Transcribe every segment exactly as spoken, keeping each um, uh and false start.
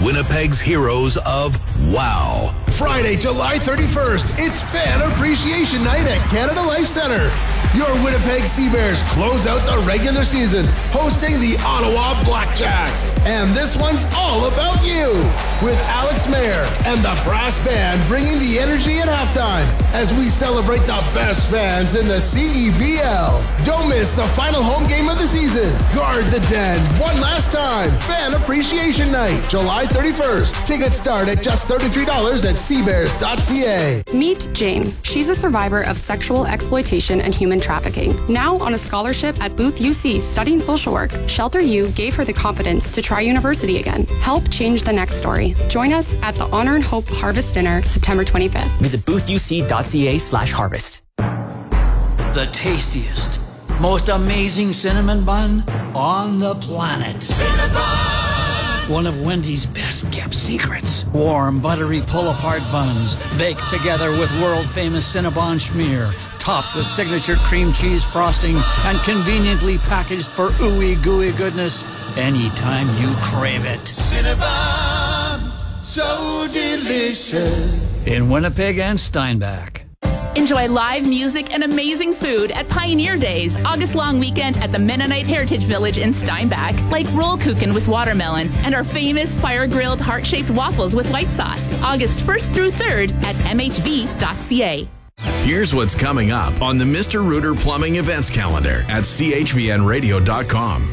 Winnipeg's heroes of wow. Friday, July thirty-first, it's Fan Appreciation Night at Canada Life Centre. Your Winnipeg Sea Bears close out the regular season, hosting the Ottawa Blackjacks. And this one's all about you, with Alex Mayer and the brass band bringing the energy at halftime as we celebrate the best fans in the C E B L. Don't miss the final home game of the season. Guard the Den one last time. Fan Appreciation Night, July thirty-first. Tickets start at just thirty-three dollars at sea bears dot c a. Meet Jane. She's a survivor of sexual exploitation and human trafficking. Now on a scholarship at Booth U C studying social work, Shelter U gave her the confidence to try university again. Help change the next story. Join us at the Honor and Hope Harvest Dinner, September twenty-fifth. Visit booth u c dot c a slash harvest. The tastiest, most amazing cinnamon bun on the planet. Cinnabon! One of Wendy's best kept secrets. Warm, buttery pull-apart buns baked together with world-famous Cinnabon schmear, topped with signature cream cheese frosting and conveniently packaged for ooey gooey goodness anytime you crave it. Cinnabon, so delicious. In Winnipeg and Steinbach. Enjoy live music and amazing food at Pioneer Days, August long weekend at the Mennonite Heritage Village in Steinbach, like roll kuchen with watermelon and our famous fire-grilled heart-shaped waffles with white sauce, August first through third at m h v dot c a. Here's what's coming up on the Mister Rooter Plumbing events calendar at c h v n radio dot com.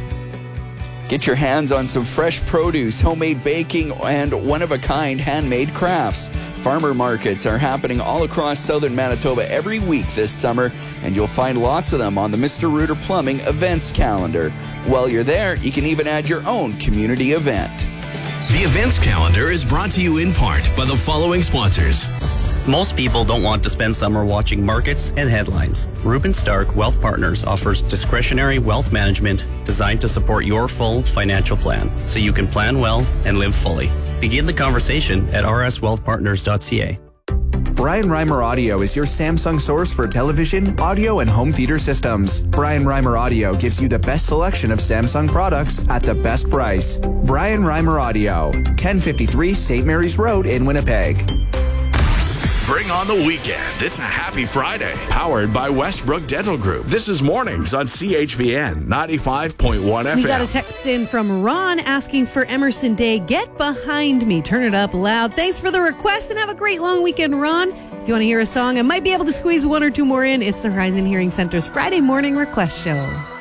Get your hands on some fresh produce, homemade baking, and one-of-a-kind handmade crafts. Farmer markets are happening all across southern Manitoba every week this summer, and you'll find lots of them on the Mister Rooter Plumbing events calendar. While you're there, you can even add your own community event. The events calendar is brought to you in part by the following sponsors. Most people don't want to spend summer watching markets and headlines. Ruben Stark Wealth Partners offers discretionary wealth management designed to support your full financial plan so you can plan well and live fully. Begin the conversation at r s wealth partners dot c a. Brian Reimer Audio is your Samsung source for television, audio, and home theater systems. Brian Reimer Audio gives you the best selection of Samsung products at the best price. Brian Reimer Audio, ten fifty-three Saint Mary's Road in Winnipeg. Bring on the weekend. It's a happy Friday. Powered by Westbrook Dental Group. This is Mornings on C H V N ninety-five point one F M. We got a text in from Ron asking for Emerson Day. Get behind me. Turn it up loud. Thanks for the request and have a great long weekend, Ron. If you want to hear a song, I might be able to squeeze one or two more in. It's the Horizon Hearing Center's Friday morning request show.